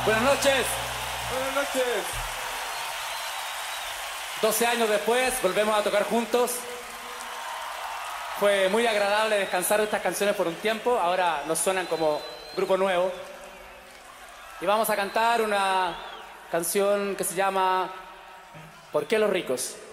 Buenas noches. Buenas noches. 12 años después, volvemos a tocar juntos. Fue muy agradable descansar de estas canciones por un tiempo. Ahora nos suenan como grupo nuevo. Y vamos a cantar una canción que se llama ¿Por qué los ricos?